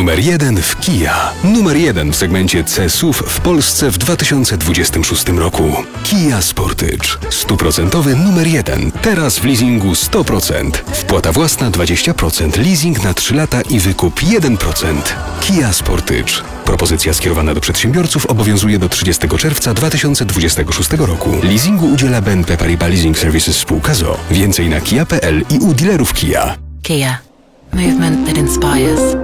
Numer 1 w Kia. Numer 1 w segmencie C-SUV w Polsce w 2026 roku. Kia Sportage. 100% numer 1. Teraz w leasingu 100%. Wpłata własna 20%, leasing na 3 lata i wykup 1%. Kia Sportage. Propozycja skierowana do przedsiębiorców obowiązuje do 30 czerwca 2026 roku. Leasingu udziela BNP Paribas Leasing Services spółka z o.o. Więcej na kia.pl i u dealerów Kia. Kia. Movement that inspires.